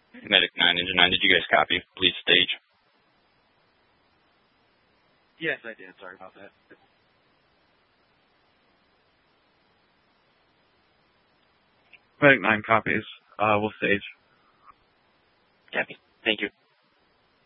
Medic 9, Engine 9, did you guys copy? Please stage. Yes, I did. Sorry about that. Medic 9 copies. We'll stage. Copy. Thank you.